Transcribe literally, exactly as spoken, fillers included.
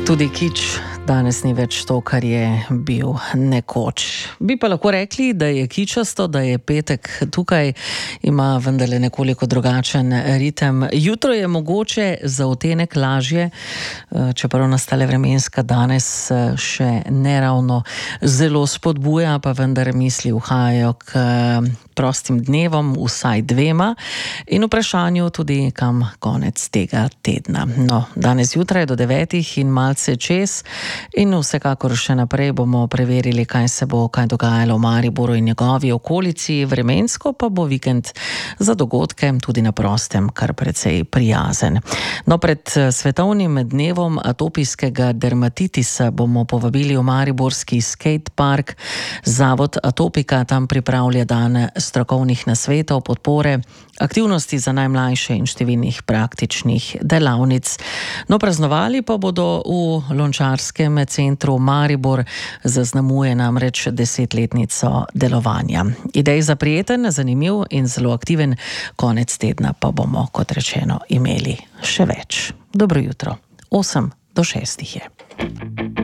Tudi kič danes ni več to, kar je bil nekoč. Bi pa lahko rekli, da je kičasto, da je petek tukaj, ima vendarle nekoliko drugačen ritem. Jutro je mogoče za odtenek lažje, čeprav nas tale vremenska danes še neravno zelo spodbuja, pa vendar misli uhajajo k prostim dnevom, vsaj dvema, in vprašanju tudi, kam konec tega tedna. No, danes jutraj do devetih in malce čez in vsekakor še naprej bomo preverili, kaj se bo kaj dogajalo v Mariboru in njegovi okolici. Vremensko pa bo vikend za dogodke tudi na prostem kar precej prijazen. No, pred svetovnim dnevom atopijskega dermatitisa bomo povabili v mariborski skate park. Zavod Atopika tam pripravlja dan strokovnih nasvetov, podpore, aktivnosti za najmlajše in številnih praktičnih delavnic. No, praznovali pa bodo v Lončarskem centru Maribor, zaznamuje namreč desetletnico delovanja. Idej za prijeten, zanimiv in zelo aktiven konec tedna pa bomo, kot rečeno, imeli še več. Dobro jutro. Osem do šestih je.